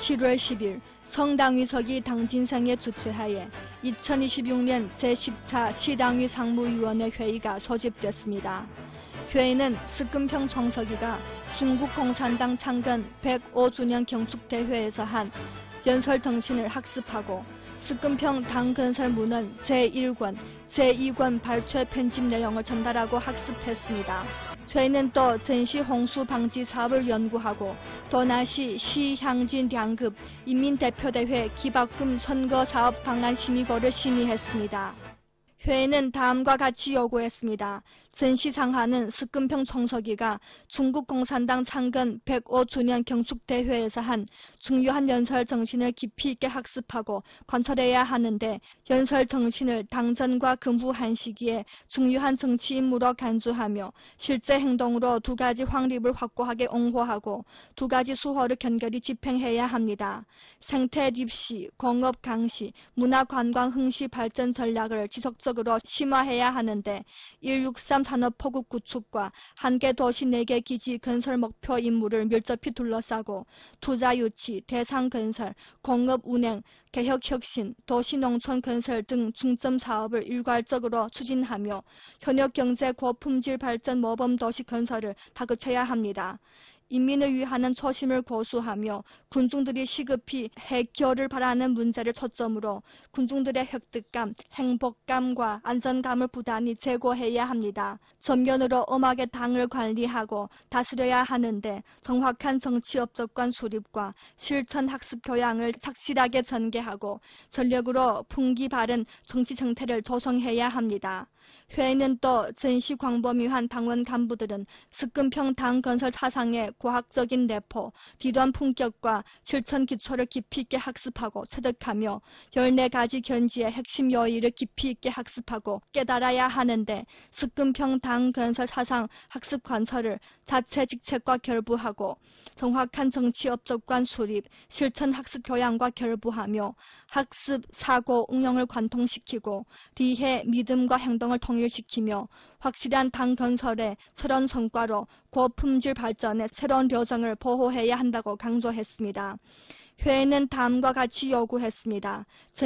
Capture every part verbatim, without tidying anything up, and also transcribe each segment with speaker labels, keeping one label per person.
Speaker 1: 칠월 십일 성당위석이 당진상에 주최하에 이천이십육 년 제십 차 시당위 상무위원회 회의가 소집됐습니다. 회의는 스금평 총서기가 중국 공산당 창건 백오 주년 경축대회에서 한 연설정신을 학습하고 스금평 당건설 문헌 제일 권, 제이 권 발췌 편집 내용을 전달하고 학습했습니다. 회의는 또 전시 홍수 방지 사업을 연구하고 또 날시 시향진 양급 인민대표대회 기박금 선거 사업 방안 심의고를 심의했습니다. 회의는 다음과 같이 요구했습니다. 전시상하는 스금평 총서기가 중국 공산당 창건 백오 주년 경축대회에서 한 중요한 연설 정신을 깊이 있게 학습하고 관철해야 하는데 연설 정신을 당전과 근부한 시기에 중요한 정치 임무로 간주하며 실제 행동으로 두 가지 확립을 확고하게 옹호하고 두 가지 수호를 견결히 집행해야 합니다. 생태 립시, 공업 강시, 문화 관광 흥시 발전 전략을 지속적으로 심화해야 하는데 일육삼 산업포국 구축과 한개 도시 네 개 기지 건설 목표 임무를 밀접히 둘러싸고 투자 유치, 대상 건설, 공업 운행, 개혁 혁신, 도시농촌 건설 등 중점 사업을 일괄적으로 추진하며 현역 경제 고품질 발전 모범 도시 건설을 다그쳐야 합니다. 인민을 위하는 초심을 고수하며 군중들이 시급히 해결을 바라는 문제를 초점으로 군중들의 획득감, 행복감과 안전감을 부단히 제고해야 합니다. 전면으로 엄하게 당을 관리하고 다스려야 하는데 정확한 정치 업적관 수립과 실천 학습 교양을 착실하게 전개하고 전력으로 풍기 바른 정치 정태를 조성해야 합니다. 회의는 또 전시 광범위한 당원 간부들은 스금평 당 건설 사상의 과학적인 내포, 뒤도한 품격과 실천 기초를 깊이 있게 학습하고 체득하며 열네 가지 견지의 핵심 요의를 깊이 있게 학습하고 깨달아야 하는데 스금평 당 건설 사상 학습 관철을 자체 직책과 결부하고 정확한 정치 업적관 수립, 실천 학습 교양과 결부하며 학습, 사고, 응용을 관통시키고 리해, 믿음과 행동을 통일시키며 확실한 당 건설의 새로운 성과로 고품질 발전의 새로운 여정을 보호해야 한다고 강조했습니다. 회의는 다음과 같이 요구했습니다.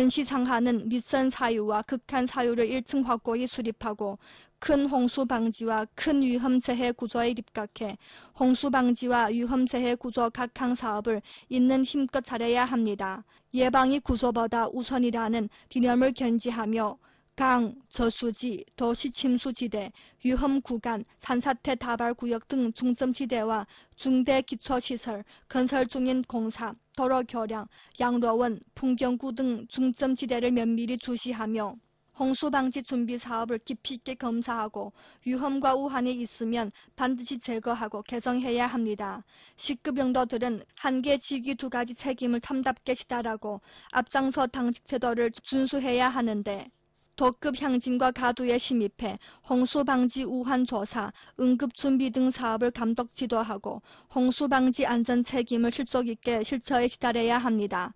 Speaker 1: 전시상하는 밑선 사유와 극한 사유를 일 층 확고히 수립하고 큰 홍수 방지와 큰 위험 재해 구조에 입각해 홍수 방지와 위험 재해 구조 각항 사업을 있는 힘껏 잘해야 합니다. 예방이 구조보다 우선이라는 개념을 견지하며 강, 저수지, 도시 침수지대, 위험 구간, 산사태 다발 구역 등 중점지대와 중대 기초시설, 건설 중인 공사, 도로 교량, 양로원, 풍경구 등 중점지대를 면밀히 주시하며 홍수방지 준비 사업을 깊이 있게 검사하고 위험과 우한이 있으면 반드시 제거하고 개선해야 합니다. 시급 영도들은 한개 직위 두 가지 책임을 탐답게 시달하고 앞장서 당직 제도를 준수해야 하는데 도급 향진과 가두에 심입해 홍수방지 우한 조사, 응급준비 등 사업을 감독 지도하고 홍수방지 안전 책임을 실속 있게 실처에 시달해야 합니다.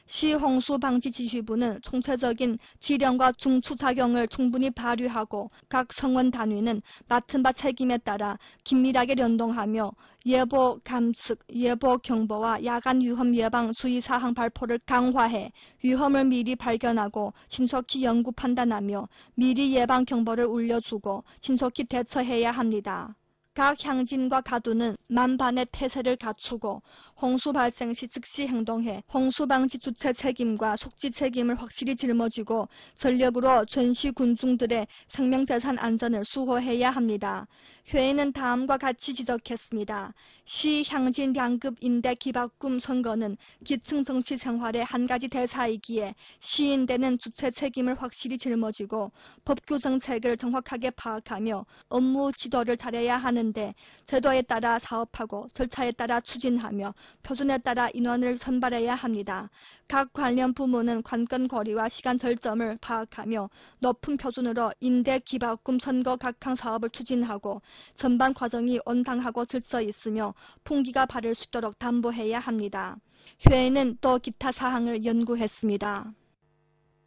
Speaker 1: 시홍수방지지휘부는 총체적인 지령과 중추작용을 충분히 발휘하고 각 성원 단위는 맡은 바 책임에 따라 긴밀하게 연동하며 예보 감측, 예보 경보와 야간 위험 예방 주의사항 발표를 강화해 위험을 미리 발견하고 신속히 연구 판단하며 미리 예방 경보를 울려주고 신속히 대처해야 합니다. 각 향진과 가두는 만반의 태세를 갖추고 홍수 발생 시 즉시 행동해 홍수방지 주체 책임과 속지 책임을 확실히 짊어지고 전력으로 전시 군중들의 생명재산 안전을 수호해야 합니다. 회의는 다음과 같이 지적했습니다. 시 향진 양급 인대 기박금 선거는 기층 정치 생활의 한 가지 대사이기에 시인대는 주체 책임을 확실히 짊어지고 법규 정책을 정확하게 파악하며 업무 지도를 잘해야 하는데 제도에 따라 사업하고 절차에 따라 추진하며 표준에 따라 인원을 선발해야 합니다. 각 관련 부문은 관건 고리와 시간 절점을 파악하며 높은 표준으로 인대 기박금 선거 각항 사업을 추진하고 전반 과정이 온당하고 질서 있으며 풍기가 바를 수 있도록 담보해야 합니다. 회의는 또 기타 사항을 연구했습니다.